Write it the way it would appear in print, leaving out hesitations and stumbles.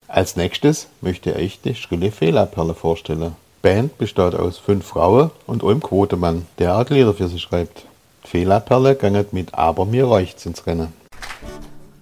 Als nächstes möchte ich die Schrille Fela-Perle vorstellen. Die Band besteht aus 5 Frauen und einem Quotemann, der auch Lieder für sie schreibt. Die Fela-Perle ganget mit Aber mir reicht's ins Rennen.